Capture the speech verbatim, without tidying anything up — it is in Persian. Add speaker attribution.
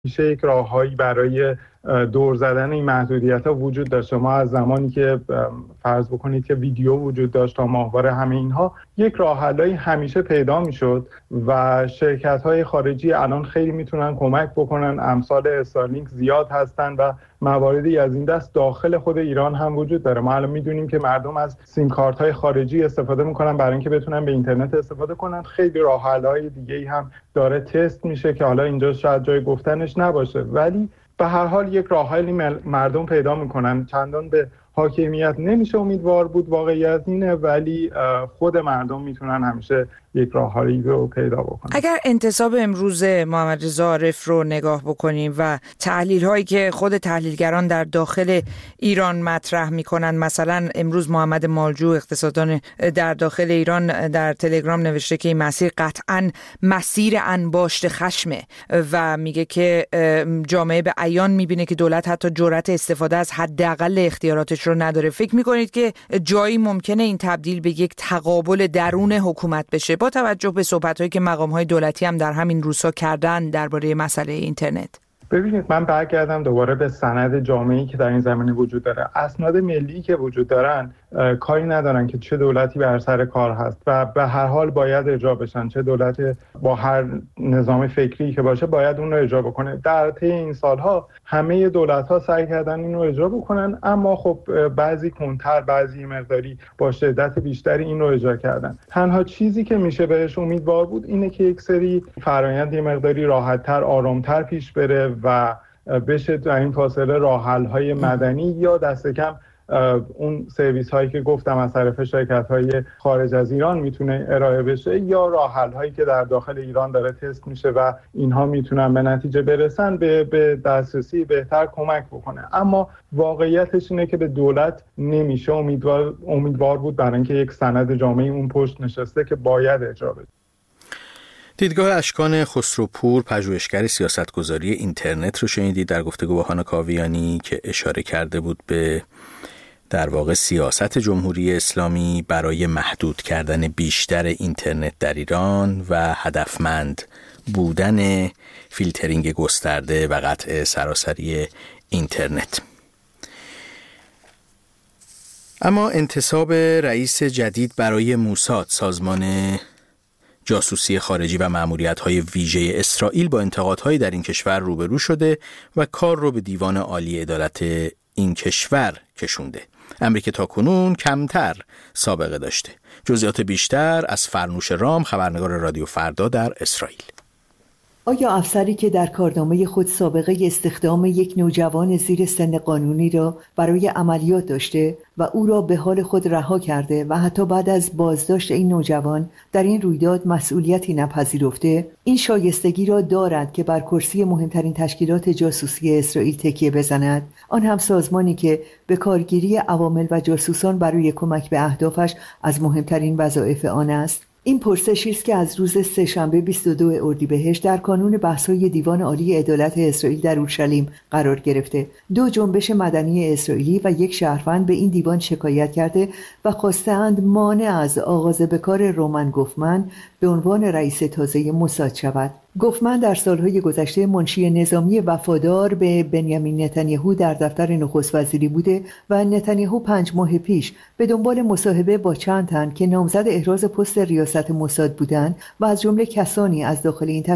Speaker 1: میشه یک راههایی برای دور زدن این محدودیت‌ها وجود داشته. ما از زمانی که فرض بکنید که ویدیو وجود داشت تا ماهواره، همه اینها یک راه حلایی همیشه پیدا میشد و شرکت‌های خارجی الان خیلی میتونن کمک بکنن. امثال استارلینک زیاد هستن و مواردی از این دست داخل خود ایران هم وجود داره. ما الان میدونیم که مردم از سیم کارت‌های خارجی استفاده میکنن برای اینکه بتونن به اینترنت استفاده کنن. خیلی راه حل‌های دیگه‌ای هم داره تست میشه که حالا اینجا شاید جای گفتنش نباشه، ولی به هر حال یک راه حلی مردم پیدا میکنن. چندان به حاکمیت نمیشه امیدوار بود، واقعیت اینه، ولی خود مردم میتونن همیشه یک راه حلی رو پیدا بکنن.
Speaker 2: اگر انتصاب امروز محمد رضا عارف رو نگاه بکنیم و تحلیل هایی که خود تحلیلگران در داخل ایران مطرح میکنن، مثلا امروز محمد مالجو اقتصاددان در داخل ایران در تلگرام نوشته که این مسیر قطعاً مسیر انباشت خشمه و میگه که جامعه به عیان میبینه که دولت حتی جرأت استفاده از حداقل اختیاراتش رو نداره. فکر میکنید که جایی ممکنه این تبدیل به یک تقابل درون حکومت بشه، با توجه به صحبت‌هایی که مقام‌های دولتی هم در همین روزها کردن درباره مسئله اینترنت؟
Speaker 1: ببینید، من برگردم دوباره به سند جامعه‌ای که در این زمینه وجود داره. اسناد ملی که وجود دارن کاری ندارن که چه دولتی بر سر کار هست و به هر حال باید اجرا بشن. چه دولت با هر نظام فکری که باشه باید اون رو اجرا بکنه. در طی این سالها همه دولت‌ها سعی کردن این رو اجرا بکنن، اما خب بعضی کنتر، بعضی مقداری با شدت بیشتری این رو اجرا کردن. تنها چیزی که میشه بهش امیدوار بود اینه که یک سری فرآیند یه مقداری راحت‌تر، آرام‌تر پیش بره و بشه در این فاصله راه حل‌های مدنی یا دست کم اون سرویس هایی که گفتم از طرف شرکت های خارج از ایران میتونه ارائه بشه، یا راه حل هایی که در داخل ایران داره تست میشه و اینها میتونن به نتیجه برسن، به به دسترسی بهتر کمک بکنه. اما واقعیتش اینه که به دولت نمیشه امیدوار امیدوار بود، برای اینکه یک سند جامعی اون پشت نشسته که باید اجرا بشه.
Speaker 3: دیدگاه اشکان خسروپور، پژوهشگر سیاستگذاری اینترنت رو شنیدید در گفتگو با هانا کاویانی که اشاره کرده بود به در واقع سیاست جمهوری اسلامی برای محدود کردن بیشتر اینترنت در ایران و هدفمند بودن فیلترینگ گسترده و قطع سراسری اینترنت. اما انتصاب رئیس جدید برای موساد، سازمان جاسوسی خارجی و مأموریت‌های ویژه اسرائیل، با انتقادهایی در این کشور روبرو شده و کار رو به دیوان عالی عدالت این کشور کشونده. امری که تاکنون کمتر سابقه داشته. جزئیات بیشتر از فرنوش رام، خبرنگار رادیو فردا در اسرائیل.
Speaker 4: آیا افسری که در کارنامه خود سابقه استخدام یک نوجوان زیر سن قانونی را برای عملیات داشته و او را به حال خود رها کرده و حتی بعد از بازداشت این نوجوان در این رویداد مسئولیتی نپذیرفته، این شایستگی را دارد که بر کرسی مهمترین تشکیلات جاسوسی اسرائیل تکیه بزند، آن هم سازمانی که به کارگیری عوامل و جاسوسان برای کمک به اهدافش از مهمترین وظایف آن است؟ این پرسشی است که از روز سه‌شنبه بیست و دوم اردیبهشت در کانون بحث‌های دیوان عالی عدالت اسرائیل در اورشلیم قرار گرفته. دو جنبش مدنی اسرائیلی و یک شهروند به این دیوان شکایت کرده و خواستند مانع از آغاز به کار رومن گوفمن به عنوان رئیس تازه موساد شود. گوفمن در سالهای گذشته منشی نظامی وفادار به بنیامین نتانیاهو در دفتر نخست وزیری بوده و نتانیاهو پنج ماه پیش به دنبال مصاحبه با چند تن که نامزد احراز پست ریاست موساد بودند و از جمله کسانی از داخل این